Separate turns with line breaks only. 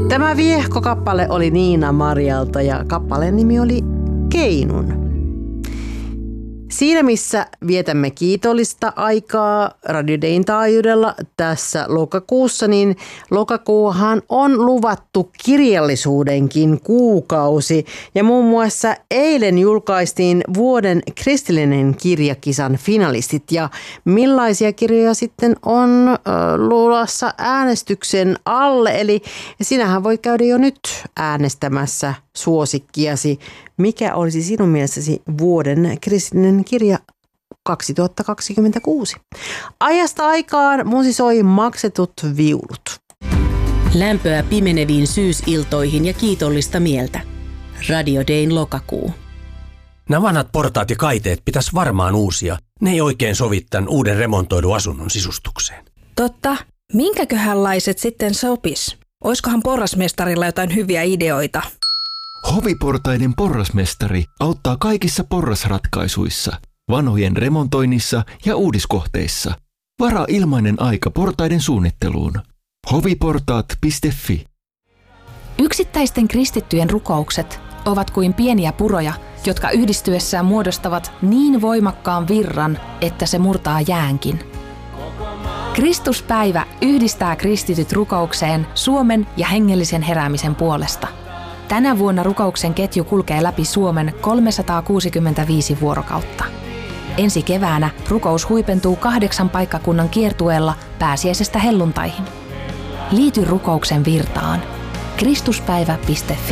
Tämä viehkokappale oli Niina Marjalta ja kappaleen nimi oli Keinun. Siinä missä vietämme kiitollista aikaa Radio Dayn taajuudella tässä lokakuussa, niin lokakuuhan on luvattu kirjallisuudenkin kuukausi. Ja muun muassa eilen julkaistiin vuoden kristillinen kirjakisan finalistit. Ja millaisia kirjoja sitten on luvassa äänestyksen alle? Eli sinähän voit käydä jo nyt äänestämässä suosikkiasi. Mikä olisi sinun mielestäsi vuoden kristillinen kirja 2026? Ajasta aikaan musisoi Maksetut viulut.
Lämpöä pimeneviin syysiltoihin ja kiitollista mieltä. Radio Dayn lokakuu.
Nämä vanhat portaat ja kaiteet pitäisi varmaan uusia. Ne ei oikein sovi tämän uuden remontoidun asunnon sisustukseen.
Totta. Minkäköhänlaiset sitten sopis? Oiskohan porrasmestarilla jotain hyviä ideoita?
Hoviportaiden porrasmestari auttaa kaikissa porrasratkaisuissa, vanhojen remontoinnissa ja uudiskohteissa. Varaa ilmainen aika portaiden suunnitteluun. hoviportaat.fi.
Yksittäisten kristittyjen rukoukset ovat kuin pieniä puroja, jotka yhdistyessään muodostavat niin voimakkaan virran, että se murtaa jäänkin. Kristuspäivä yhdistää kristityt rukoukseen Suomen ja hengellisen heräämisen puolesta. Tänä vuonna rukouksen ketju kulkee läpi Suomen 365 vuorokautta. Ensi keväänä rukous huipentuu 8 paikkakunnan kiertueella pääsiäisestä helluntaihin. Liity rukouksen virtaan. Kristuspäivä.fi